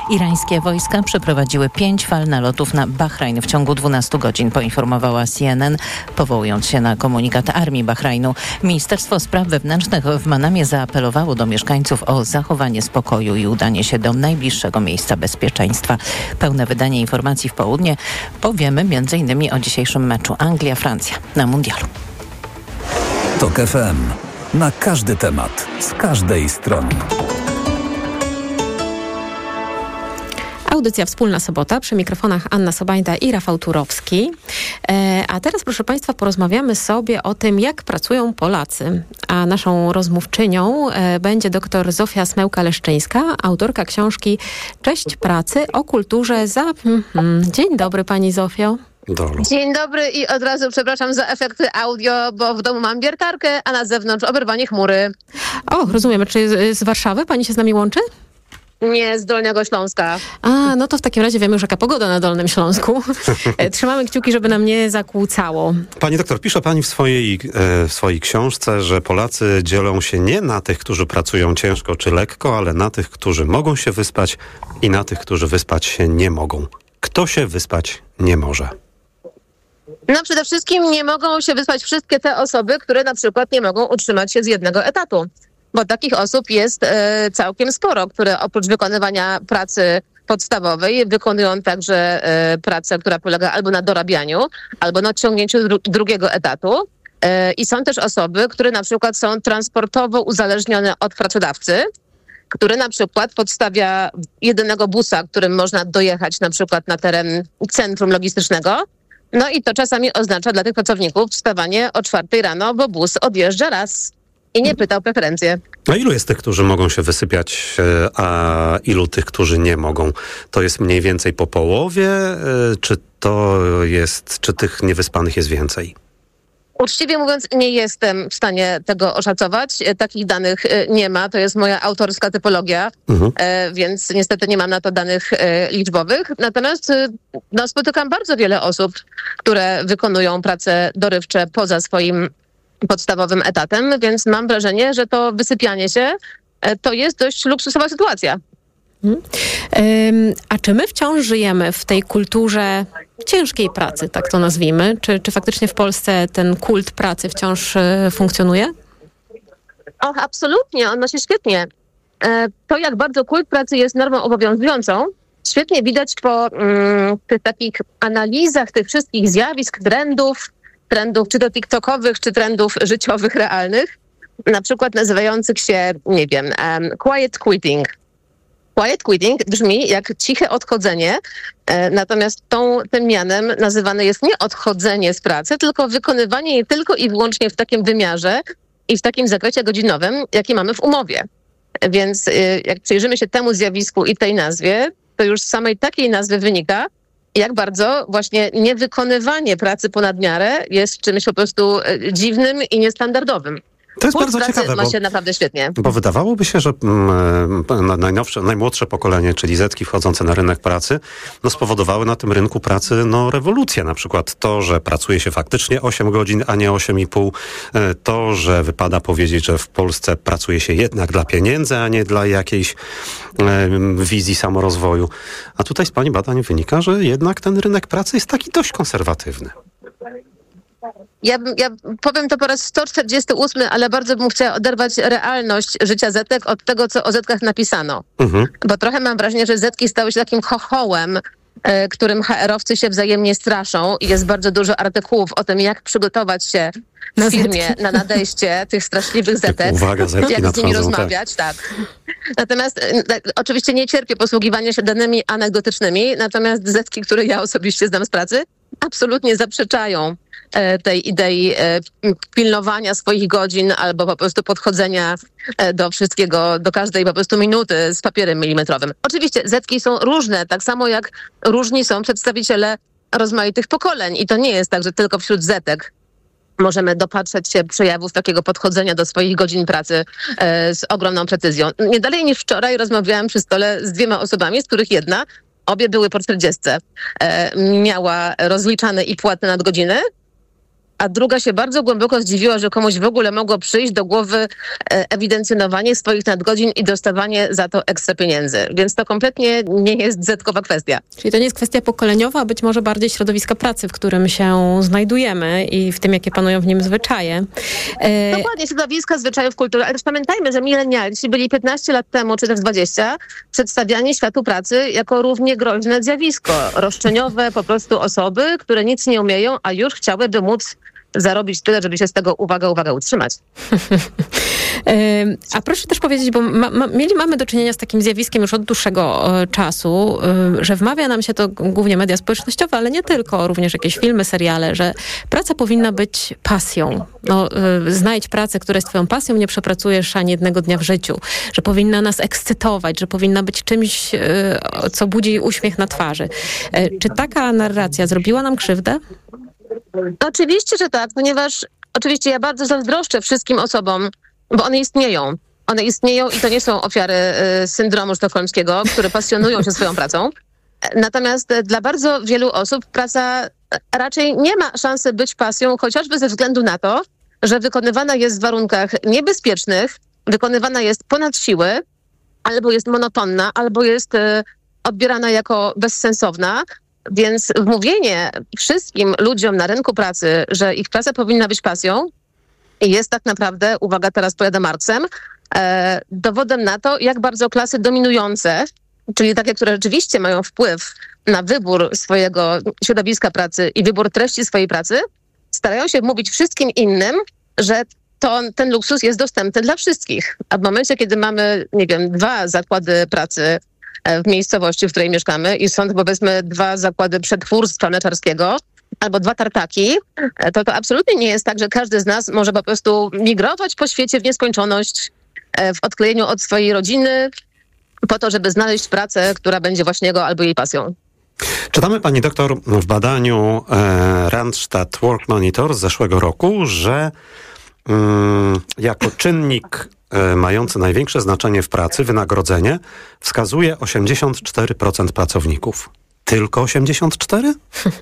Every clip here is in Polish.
Irańskie wojska przeprowadziły 5 fal nalotów na Bahrajn w ciągu 12 godzin, poinformowała CNN, powołując się na komunikat armii Bahrajnu. Ministerstwo Spraw Wewnętrznych w Manamie zaapelowało do mieszkańców o zachowanie spokoju i udanie się do najbliższego miejsca bezpieczeństwa. Pełne wydanie informacji w południe powiemy m.in. o dzisiejszym meczu Anglia-Francja na mundialu. TOK FM. Na każdy temat, z każdej strony. Audycja Wspólna Sobota, przy mikrofonach Anna Sobajda i Rafał Turowski. A teraz, proszę Państwa, porozmawiamy sobie o tym, jak pracują Polacy. A naszą rozmówczynią będzie dr Zofia Smełka-Leszczyńska, autorka książki Cześć pracy o kulturze za... Dzień dobry, pani Zofio. Dzień dobry i od razu przepraszam za efekty audio, bo w domu mam wiertarkę, a na zewnątrz oberwanie chmury. O, rozumiem. Czy z Warszawy pani się z nami łączy? Nie, z Dolnego Śląska. A, no to w takim razie wiemy już, jaka pogoda na Dolnym Śląsku. Trzymamy kciuki, żeby nam nie zakłócało. Pani doktor, pisze pani w swojej książce, że Polacy dzielą się nie na tych, którzy pracują ciężko czy lekko, ale na tych, którzy mogą się wyspać i na tych, którzy wyspać się nie mogą. Kto się wyspać nie może? No przede wszystkim nie mogą się wyspać wszystkie te osoby, które na przykład nie mogą utrzymać się z jednego etatu. Bo takich osób jest całkiem sporo, które oprócz wykonywania pracy podstawowej wykonują także pracę, która polega albo na dorabianiu, albo na ciągnięciu drugiego etatu. I są też osoby, które na przykład są transportowo uzależnione od pracodawcy, który na przykład podstawia jedynego busa, którym można dojechać na przykład na teren centrum logistycznego. No i to czasami oznacza dla tych pracowników wstawanie o 4 rano, bo bus odjeżdża raz i nie pyta o preferencje. A ilu jest tych, którzy mogą się wysypiać, a ilu tych, którzy nie mogą? To jest mniej więcej po połowie, czy tych niewyspanych jest więcej? Uczciwie mówiąc, nie jestem w stanie tego oszacować. Takich danych nie ma. To jest moja autorska typologia, więc niestety nie mam na to danych liczbowych. Natomiast spotykam bardzo wiele osób, które wykonują prace dorywcze poza swoim podstawowym etatem, więc mam wrażenie, że to wysypianie się to jest dość luksusowa sytuacja. A czy my wciąż żyjemy w tej kulturze ciężkiej pracy, tak to nazwijmy? Czy faktycznie w Polsce ten kult pracy wciąż funkcjonuje? Och, absolutnie, on ma się świetnie. To, jak bardzo kult pracy jest normą obowiązującą, świetnie widać po tych takich analizach tych wszystkich zjawisk, trendów czy to tiktokowych, czy trendów życiowych, realnych, na przykład nazywających się, nie wiem, quiet quitting. Quiet quitting brzmi jak ciche odchodzenie, natomiast tym mianem nazywane jest nie odchodzenie z pracy, tylko wykonywanie jej tylko i wyłącznie w takim wymiarze i w takim zakresie godzinowym, jaki mamy w umowie. Więc jak przyjrzymy się temu zjawisku i tej nazwie, to już z samej takiej nazwy wynika, jak bardzo właśnie niewykonywanie pracy ponad miarę jest czymś po prostu dziwnym i niestandardowym. To jest bardzo ciekawe, ma się naprawdę świetnie. Bo wydawałoby się, że najmłodsze pokolenie, czyli Zetki wchodzące na rynek pracy, spowodowały na tym rynku pracy rewolucję. Na przykład to, że pracuje się faktycznie 8 godzin, a nie 8,5. To, że wypada powiedzieć, że w Polsce pracuje się jednak dla pieniędzy, a nie dla jakiejś wizji samorozwoju. A tutaj z pani badań wynika, że jednak ten rynek pracy jest taki dość konserwatywny. Ja powiem to po raz 148, ale bardzo bym chciała oderwać realność życia Zetek od tego, co o Zetkach napisano. Bo trochę mam wrażenie, że Zetki stały się takim chochołem, którym HR-owcy się wzajemnie straszą i jest bardzo dużo artykułów o tym, jak przygotować się w firmie na nadejście tych straszliwych Zetek. Uwaga, Zetki jak nadchodzą, z nimi rozmawiać, tak. Natomiast oczywiście nie cierpię posługiwania się danymi anegdotycznymi, natomiast Zetki, które ja osobiście znam z pracy, absolutnie zaprzeczają tej idei pilnowania swoich godzin albo po prostu podchodzenia do wszystkiego, do każdej po prostu minuty z papierem milimetrowym. Oczywiście Zetki są różne, tak samo jak różni są przedstawiciele rozmaitych pokoleń i to nie jest tak, że tylko wśród Zetek możemy dopatrzeć się przejawów takiego podchodzenia do swoich godzin pracy z ogromną precyzją. Nie dalej niż wczoraj rozmawiałam przy stole z 2 osobami, z których jedna, obie były po 40, miała rozliczane i płatne nadgodziny, a druga się bardzo głęboko zdziwiła, że komuś w ogóle mogło przyjść do głowy ewidencjonowanie swoich nadgodzin i dostawanie za to ekstra pieniędzy. Więc to kompletnie nie jest zetkowa kwestia. Czyli to nie jest kwestia pokoleniowa, a być może bardziej środowiska pracy, w którym się znajdujemy i w tym, jakie panują w nim zwyczaje. Dokładnie, środowiska, zwyczajów, kultury. Ale też pamiętajmy, że milenialsi byli 15 lat temu, czy też 20, przedstawiani światu pracy jako równie groźne zjawisko. Roszczeniowe po prostu osoby, które nic nie umieją, a już chciałyby móc zarobić tyle, żeby się z tego, uwaga, utrzymać. A proszę też powiedzieć, bo mamy do czynienia z takim zjawiskiem już od dłuższego czasu, że wmawia nam się to głównie media społecznościowe, ale nie tylko, również jakieś filmy, seriale, że praca powinna być pasją. Znajdź pracę, która jest twoją pasją, nie przepracujesz ani jednego dnia w życiu. Że powinna nas ekscytować, że powinna być czymś, co budzi uśmiech na twarzy. Czy taka narracja zrobiła nam krzywdę? Oczywiście, że tak, ponieważ oczywiście ja bardzo zazdroszczę wszystkim osobom, bo one istnieją. One istnieją i to nie są ofiary syndromu sztokholmskiego, które pasjonują się swoją pracą. Natomiast dla bardzo wielu osób praca raczej nie ma szansy być pasją, chociażby ze względu na to, że wykonywana jest w warunkach niebezpiecznych, wykonywana jest ponad siły, albo jest monotonna, albo jest odbierana jako bezsensowna. Więc wmówienie wszystkim ludziom na rynku pracy, że ich praca powinna być pasją, jest tak naprawdę, uwaga, teraz pojadę Marksem, dowodem na to, jak bardzo klasy dominujące, czyli takie, które rzeczywiście mają wpływ na wybór swojego środowiska pracy i wybór treści swojej pracy, starają się mówić wszystkim innym, że ten luksus jest dostępny dla wszystkich. A w momencie, kiedy mamy, 2 zakłady pracy w miejscowości, w której mieszkamy i są to, powiedzmy, 2 zakłady przetwórstwa mleczarskiego albo 2 tartaki, to absolutnie nie jest tak, że każdy z nas może po prostu migrować po świecie w nieskończoność w odklejeniu od swojej rodziny po to, żeby znaleźć pracę, która będzie właśnie jego albo jej pasją. Czytamy, pani doktor, w badaniu Randstad Work Monitor z zeszłego roku, że jako czynnik mający największe znaczenie w pracy, wynagrodzenie, wskazuje 84% pracowników. Tylko 84%?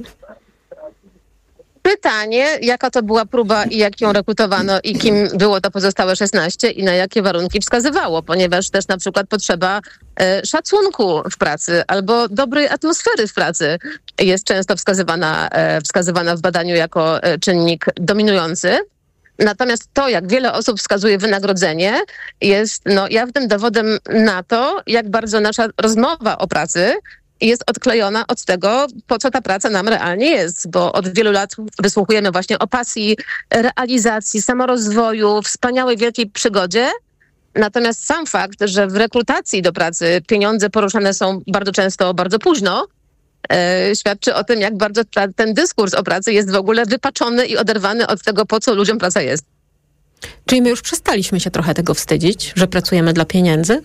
Pytanie, jaka to była próba i jak ją rekrutowano i kim było to pozostałe 16 i na jakie warunki wskazywało, ponieważ też na przykład potrzeba szacunku w pracy albo dobrej atmosfery w pracy jest często wskazywana w badaniu jako czynnik dominujący. Natomiast to, jak wiele osób wskazuje wynagrodzenie, jest jawnym dowodem na to, jak bardzo nasza rozmowa o pracy jest odklejona od tego, po co ta praca nam realnie jest, bo od wielu lat wysłuchujemy właśnie o pasji, realizacji, samorozwoju, wspaniałej, wielkiej przygodzie. Natomiast sam fakt, że w rekrutacji do pracy pieniądze poruszane są bardzo często, bardzo późno, świadczy o tym, jak bardzo ten dyskurs o pracy jest w ogóle wypaczony i oderwany od tego, po co ludziom praca jest. Czyli my już przestaliśmy się trochę tego wstydzić, że pracujemy dla pieniędzy?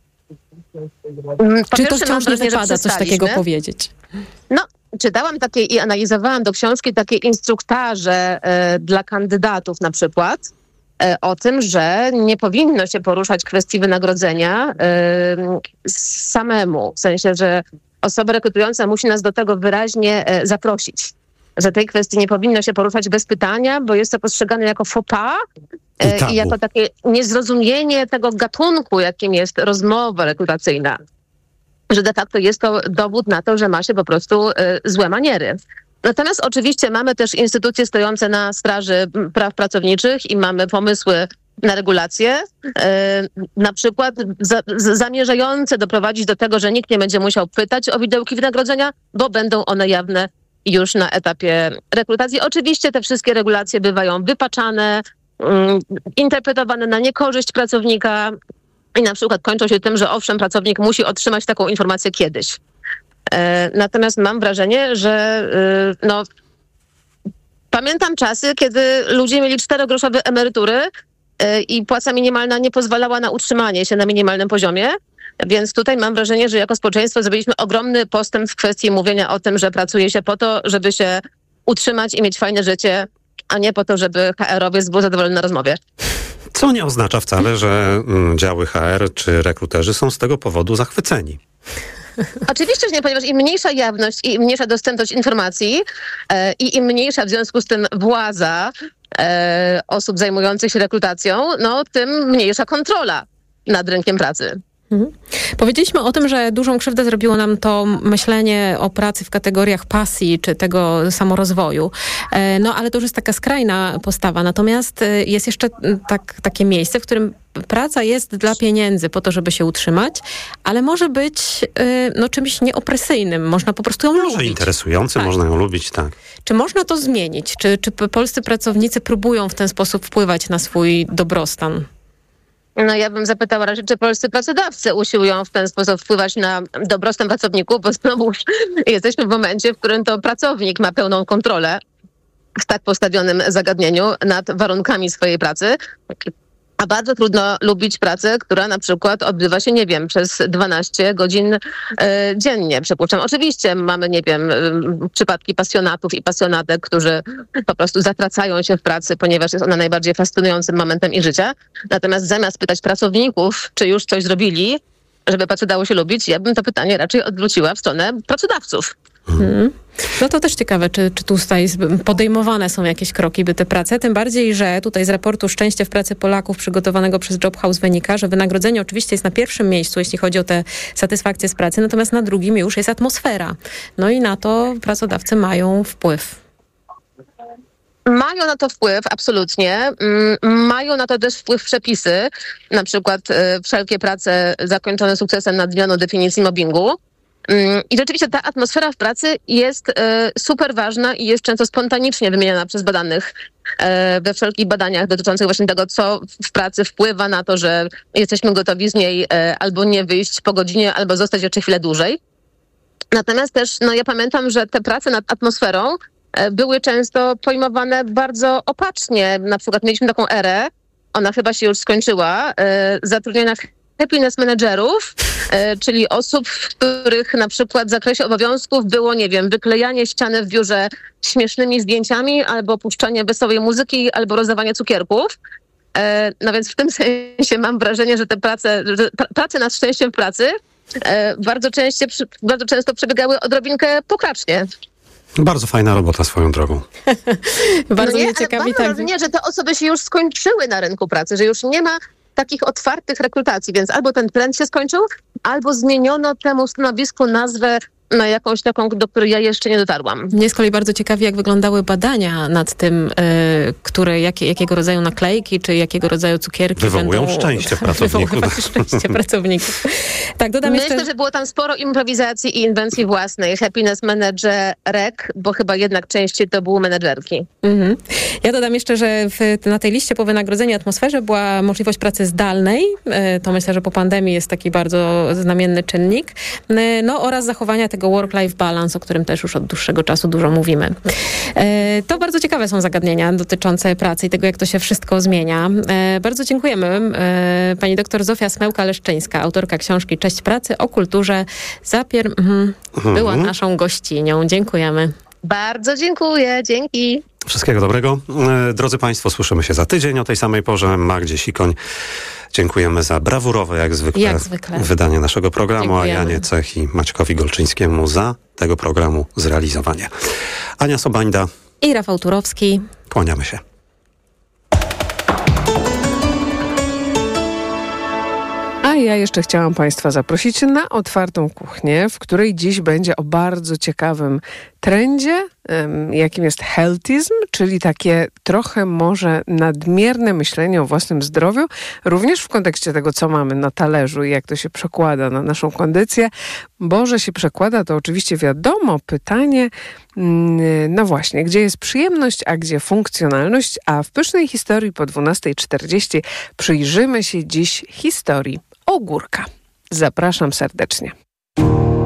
Czy to wciąż nie wypada coś takiego powiedzieć? Czytałam i analizowałam do książki takie instruktaże dla kandydatów na przykład o tym, że nie powinno się poruszać kwestii wynagrodzenia samemu. W sensie, że osoba rekrutująca musi nas do tego wyraźnie zaprosić. Że tej kwestii nie powinno się poruszać bez pytania, bo jest to postrzegane jako faux pas i jako takie niezrozumienie tego gatunku, jakim jest rozmowa rekrutacyjna. Że de facto jest to dowód na to, że ma się po prostu złe maniery. Natomiast oczywiście mamy też instytucje stojące na straży praw pracowniczych i mamy pomysły na regulacje, na przykład zamierzające doprowadzić do tego, że nikt nie będzie musiał pytać o widełki wynagrodzenia, bo będą one jawne już na etapie rekrutacji. Oczywiście te wszystkie regulacje bywają wypaczane, interpretowane na niekorzyść pracownika i na przykład kończą się tym, że owszem, pracownik musi otrzymać taką informację kiedyś. Natomiast mam wrażenie, że pamiętam czasy, kiedy ludzie mieli 4-groszowe emerytury i płaca minimalna nie pozwalała na utrzymanie się na minimalnym poziomie. Więc tutaj mam wrażenie, że jako społeczeństwo zrobiliśmy ogromny postęp w kwestii mówienia o tym, że pracuje się po to, żeby się utrzymać i mieć fajne życie, a nie po to, żeby HR-owiec był zadowolony na rozmowie. Co nie oznacza wcale, że działy HR czy rekruterzy są z tego powodu zachwyceni. Oczywiście, że nie, ponieważ im mniejsza jawność i im mniejsza dostępność informacji i im mniejsza w związku z tym władza osób zajmujących się rekrutacją, no tym mniejsza kontrola nad rynkiem pracy. Powiedzieliśmy o tym, że dużą krzywdę zrobiło nam to myślenie o pracy w kategoriach pasji czy tego samorozwoju. No ale to już jest taka skrajna postawa. Natomiast jest jeszcze takie miejsce, w którym praca jest dla pieniędzy po to, żeby się utrzymać, ale może być czymś nieopresyjnym. Można po prostu ją lubić. Może interesujący, można ją lubić, tak. Czy można to zmienić? Czy polscy pracownicy próbują w ten sposób wpływać na swój dobrostan? No ja bym zapytała raczej, czy polscy pracodawcy usiłują w ten sposób wpływać na dobrostan pracowników, bo znowu jesteśmy w momencie, w którym to pracownik ma pełną kontrolę w tak postawionym zagadnieniu nad warunkami swojej pracy. A bardzo trudno lubić pracę, która na przykład odbywa się, nie wiem, przez 12 godzin dziennie. Przypuszczam. Oczywiście mamy, nie wiem, przypadki pasjonatów i pasjonatek, którzy po prostu zatracają się w pracy, ponieważ jest ona najbardziej fascynującym momentem ich życia. Natomiast zamiast pytać pracowników, czy już coś zrobili, żeby pracę dało się lubić, ja bym to pytanie raczej odwróciła w stronę pracodawców. No to też ciekawe, czy tutaj podejmowane są jakieś kroki, by te prace, tym bardziej, że tutaj z raportu Szczęście w pracy Polaków przygotowanego przez Job House wynika, że wynagrodzenie oczywiście jest na pierwszym miejscu, jeśli chodzi o tę satysfakcję z pracy, natomiast na drugim już jest atmosfera. No i na to pracodawcy mają wpływ. Mają na to wpływ, absolutnie. Mają na to też wpływ przepisy, na przykład wszelkie prace zakończone sukcesem nad zmianą definicji mobbingu. I rzeczywiście ta atmosfera w pracy jest super ważna i jest często spontanicznie wymieniana przez badanych we wszelkich badaniach dotyczących właśnie tego, co w pracy wpływa na to, że jesteśmy gotowi z niej albo nie wyjść po godzinie, albo zostać jeszcze chwilę dłużej. Natomiast też, ja pamiętam, że te prace nad atmosferą były często pojmowane bardzo opacznie. Na przykład mieliśmy taką erę, ona chyba się już skończyła, zatrudnienia happiness managerów, czyli osób, w których na przykład w zakresie obowiązków było, nie wiem, wyklejanie ściany w biurze śmiesznymi zdjęciami, albo puszczanie wesołej muzyki, albo rozdawanie cukierków. No więc w tym sensie mam wrażenie, że te prace nad szczęściem w pracy bardzo często przebiegały odrobinkę pokracznie. Bardzo fajna robota swoją drogą. Bardzo mnie ciekawi. Mam wrażenie, że te osoby się już skończyły na rynku pracy, że już nie ma takich otwartych rekrutacji, więc albo ten trend się skończył, albo zmieniono temu stanowisku nazwę na jakąś taką, do której ja jeszcze nie dotarłam. Mnie z kolei bardzo ciekawi, jak wyglądały badania nad tym, jakiego rodzaju naklejki, czy jakiego rodzaju cukierki wywołują szczęście pracowników. Wywoływać szczęście pracowników. Tak, dodam Myślę, że było tam sporo improwizacji i inwencji własnej. Happiness managerek, bo chyba jednak częściej to były menedżerki. Ja dodam jeszcze, że na tej liście po wynagrodzeniu atmosferze była możliwość pracy zdalnej. To myślę, że po pandemii jest taki bardzo znamienny czynnik. No oraz zachowania tego work-life balance, o którym też już od dłuższego czasu dużo mówimy. To bardzo ciekawe są zagadnienia dotyczące pracy i tego, jak to się wszystko zmienia. Bardzo dziękujemy. Pani doktor Zofia Smełka-Leszczyńska, autorka książki Cześć pracy o kulturze była naszą gościnią. Dziękujemy. Bardzo dziękuję. Dzięki. Wszystkiego dobrego. Drodzy Państwo, słyszymy się za tydzień o tej samej porze. Magdzie Sikoń dziękujemy za brawurowe, jak zwykle wydanie naszego programu, dziękujemy. A Janie Cech i Maćkowi Golczyńskiemu za tego programu zrealizowanie. Ania Sobańda i Rafał Turowski. Kłaniamy się. A ja jeszcze chciałam Państwa zaprosić na otwartą kuchnię, w której dziś będzie o bardzo ciekawym trendzie, jakim jest healthism, czyli takie trochę może nadmierne myślenie o własnym zdrowiu, również w kontekście tego, co mamy na talerzu i jak to się przekłada na naszą kondycję. Bo że się przekłada, to oczywiście wiadomo, pytanie, no właśnie, gdzie jest przyjemność, a gdzie funkcjonalność, a w pysznej historii po 12:40 przyjrzymy się dziś historii ogórka. Zapraszam serdecznie.